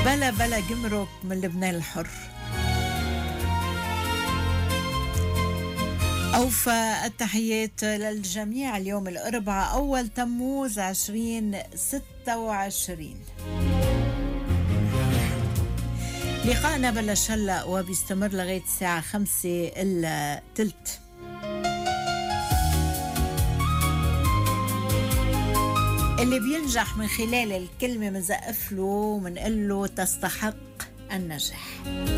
بلا بلا جمرك من لبنان الحر. أوفى التحيات للجميع. اليوم الأربعاء أول تموز 2026. لقاءنا بلش هلأ وبيستمر لغاية الساعة 5:15. اللي بينجح من خلال الكلمة منزقف له ومنقل له تستحق النجاح.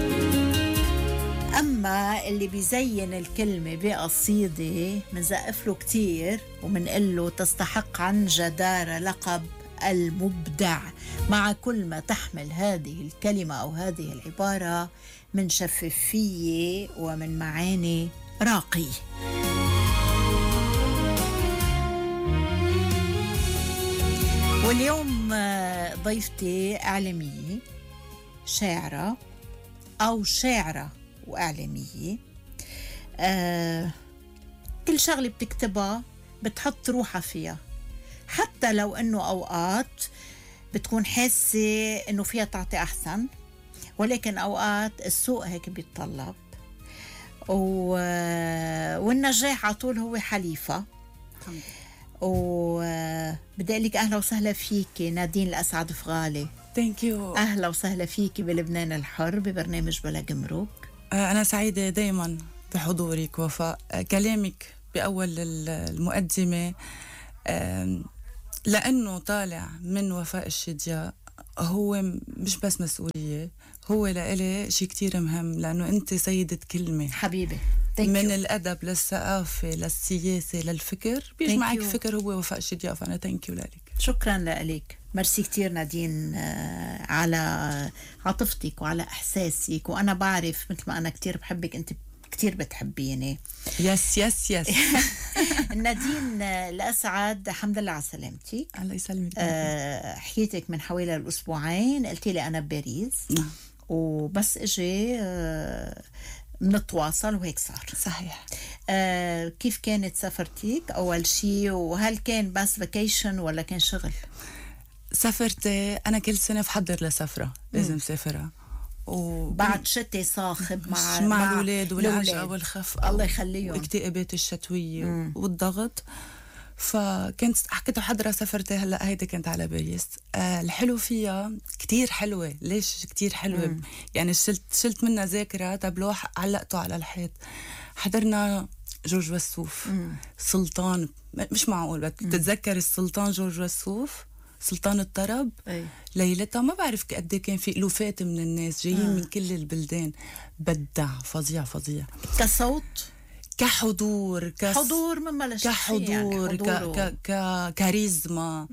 أما اللي بيزين الكلمة بقصيدة منزقف له كتير ومنقل له تستحق عن جدارة لقب المبدع، مع كل ما تحمل هذه الكلمة أو هذه العبارة من شفافية ومن معاني راقية. واليوم ضيفتي إعلامية، شاعرة أو شاعرة وإعلامية. كل شغلة بتكتبها بتحط روحها فيها، حتى لو أنه أوقات بتكون حاسة أنه فيها تعطي أحسن، ولكن أوقات السوق هيك بيتطلب والنجاح عطول هو حليفة. وبدي أقول لك أهلا وسهلا فيكي نادين الأسعد فغالي. ثانك يو. أهلا وسهلا فيكي بلبنان الحر ببرنامج بلا جمرك. أنا سعيدة دايما بحضورك وفاء. كلامك بأول المقدمة لأنه طالع من وفاء الشدياء هو مش بس مسؤولية، هو لإلي شيء كتير مهم، لأنه أنت سيدة كلمة حبيبي. من الأدب للثقافة للسياسة للفكر بيجمعك فكر هو وفاء الشدياء. فأنا ثانك يو لك. شكرا لك. ميرسي كتير نادين على عاطفتك وعلى إحساسك، وأنا بعرف مثل ما أنا كتير بحبك أنت كتير بتحبيني. يس يس يس. نادين الأسعد، الحمد لله على سلامتك. الله يسلمك. حكيتك من حوالي الأسبوعين، قلتي لي أنا بباريس. وبس اجي نتواصل وهيك صار. صحيح. كيف كانت سفرتك أول شيء، وهل كان بس فاكيشن ولا كان شغل؟ سافرت أنا كل سنة بحضر لسفرة لازم سافرها، بعد شتي صاخب مع الأولاد والعجقة والخفقة الله يخليهم واكتئابات الشتوية والضغط. فكنت حضرة سافرت هلأ هيدا كانت على باريس. الحلو فيها كتير حلوة. ليش كتير حلوة؟ يعني شلت منها ذاكرة تابلو علقته على الحيط. حضرنا جورج وسوف سلطان، مش معقول بتتذكر السلطان جورج وسوف سلطان الطرب. ليلتها ما بعرف قد كان في ألوفات من الناس جايين من كل البلدان. بدع فظيع فظيع كصوت كحضور حضور مما لا شك كحضور كاريزما.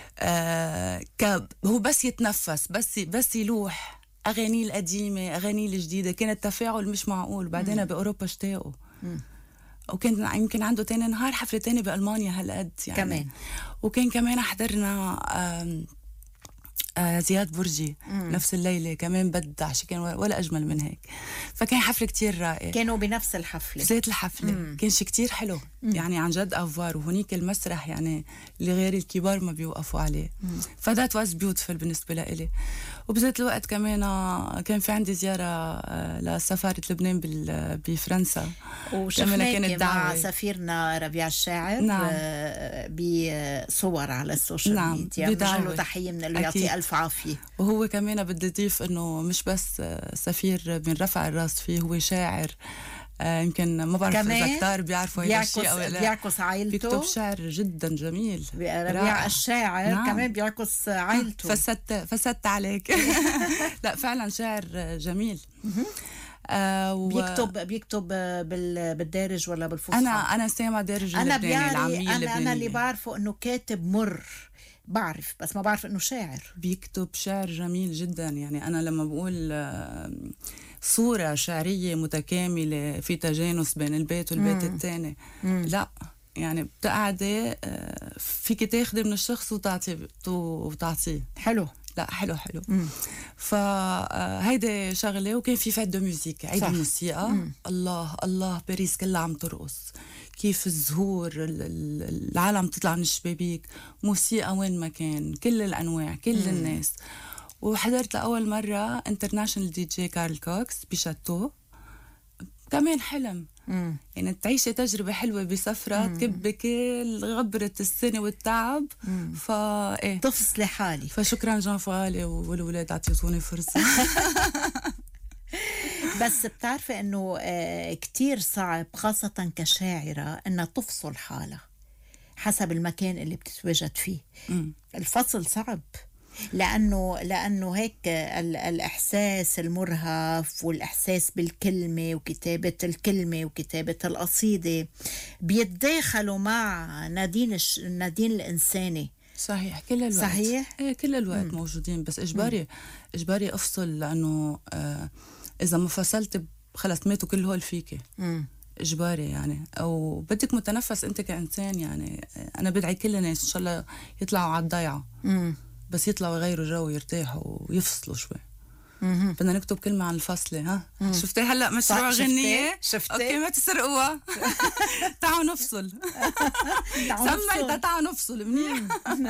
هو بس يتنفس بس يلوح. أغاني القديمة أغاني الجديدة كانت تفاعل مش معقول. بعدين بأوروبا اشتاقوا وكان يمكن عنده تاني نهار حفلة تاني بألمانيا هالقد يعني كمان. وكان كمان حضرنا زياد برجي نفس الليلة كمان بدع شي كان ولا أجمل من هيك. فكان حفلة كتير رائع. كانوا بنفس الحفلة بذات الحفلة. كان شي كتير حلو يعني عن جد أفوار. وهنيك المسرح يعني اللي غير الكبار ما بيوقفوا عليه. فذات واز بيوتفل بالنسبة لإلي. وبذات الوقت كمان كان في عندي زيارة لسفارة لبنان بفرنسا، وشفناك مع سفيرنا ربيع الشاعر. نعم. بصور على السوشيال ميديا. نعم. له تحية من اللي يعطيه ألف عافية. وهو كمان بدي أضيف إنه مش بس سفير بنرفع الراس فيه، هو شاعر. يمكن ما بعرف إذا كتار بيعرفوا هذا الشيء أو لا. بيعكس عائلته. بيكتب شعر جدا جميل. ربيع الشاعر. نعم. كمان بيعكس عائلته. فسدت عليك. لا فعلا شعر جميل. بيكتب بالدارج ولا بالفصحى؟ أنا سامع دارج اللبناني العامية اللبنانية. أنا اللي بعرفه إنه كاتب مر بعرف، بس ما بعرف إنه شاعر. بيكتب شعر جميل جدا. يعني أنا لما بقول صورة شعرية متكاملة في تجانس بين البيت والبيت الثاني، لا يعني بتقعدي فيك تاخدي من الشخص وتعطيه. حلو. لا حلو. فهيدا شغلة. وكان في فات دو موسيقى، عيد الموسيقى. الله الله باريس كلها عم ترقص. كيف الزهور العالم تطلع من الشبابيك، موسيقى وين ما كان، كل الأنواع كل الناس. وحضرت لأول مرة انترناشنال دي جي كارل كوكس بشاتو، كمان حلم. يعني تعيشي تجربة حلوة بسفرة تكبي كل غبرة السنة والتعب. إيه تفصلي حالي. فشكرا جان فغالي والولاد عطيتوني فرصة. بس بتعرفي انه كتير صعب خاصة كشاعرة انها تفصل حالها حسب المكان اللي بتتواجد فيه. الفصل صعب لأنه هيك الإحساس المرهف والإحساس بالكلمة وكتابة الكلمة وكتابة القصيدة بيتداخلوا مع نادين الإنساني. صحيح كل الوقت. صحيح. إيه كل الوقت موجودين، بس إجباري أفصل، لأنه إذا ما فصلت خلص ماتوا كل هول فيكي. إجباري يعني، أو بدك متنفس أنت كإنسان. يعني أنا بدعي كل الناس إن شاء الله يطلعوا على الضيعة، بس يطلعوا يغيروا جو ويرتاحوا ويفصلوا شوي. بدنا نكتب كلمة عن الفصلة. ها شفتي هلأ مشروع غنية؟ شفتي؟ أوكي ما تسرقوها. تعالوا نفصل. سمعتها تعالوا نفصل منيح.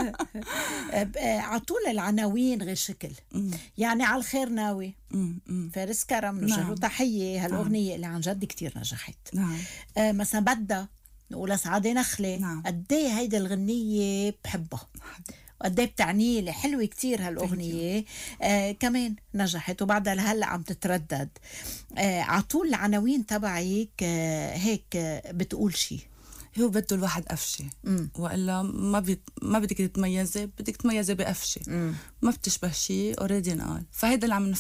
عطول العناوين غير شكل. يعني على الخير ناوي، فارس كرم، نوجه له تحية. هالأغنية اللي عن جد كتير نجحت. مثلا بدها نقول سعادة نخلة. قديه هيدا الغنية بحبها، وقديه بتعني لي، حلوة كتير هالأغنية. كمان نجحت وبعدها لهلأ عم تتردد. عطول العناوين تبعيك هيك بتقول شي. هو بده الواحد قفشة، وإلا ما بدك تتميزي، بدك تتميزي بقفشة. ما بتشبه شي اوريدي نقال. فهيدا اللي عم